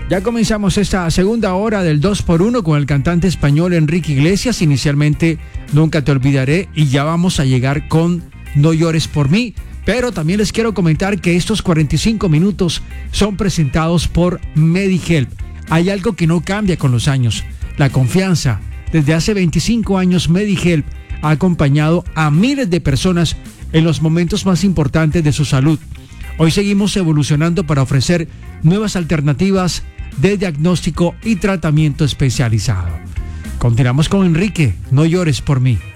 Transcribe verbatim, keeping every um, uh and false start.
Ya comenzamos esta segunda hora del dos por uno con el cantante español Enrique Iglesias. Inicialmente Nunca te olvidaré y ya vamos a llegar con No llores por mí. Pero también les quiero comentar que estos cuarenta y cinco minutos son presentados por MediHelp. Hay algo que no cambia con los años: la confianza. Desde hace veinticinco años MediHelp ha acompañado a miles de personas en los momentos más importantes de su salud. Hoy seguimos evolucionando para ofrecer nuevas alternativas de diagnóstico y tratamiento especializado. Continuamos con Enrique, No llores por mí.